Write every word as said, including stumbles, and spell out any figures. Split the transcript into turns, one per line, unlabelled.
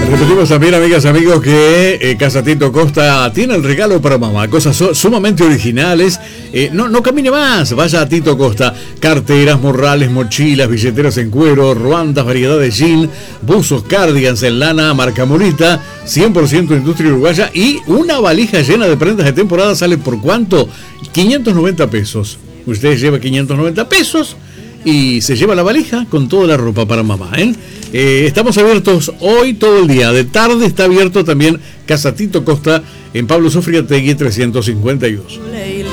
Repetimos también, amigas, amigos, que eh, Casa Tito Costa tiene el regalo para mamá. Cosas so, sumamente originales. Eh, no, no camine más, vaya a Tito Costa. Carteras, morrales, mochilas, billeteras en cuero, ruandas, variedad de jean, buzos, cardigans en lana, marca Morita, cien por ciento industria uruguaya. Y una valija llena de prendas de temporada sale por ¿cuánto? quinientos noventa pesos. Usted lleva quinientos noventa pesos y se lleva la valija con toda la ropa para mamá, ¿eh? Eh, estamos abiertos hoy todo el día. De tarde está abierto también Casa Tito Costa en Pablo Sofriategui trescientos cincuenta y dos.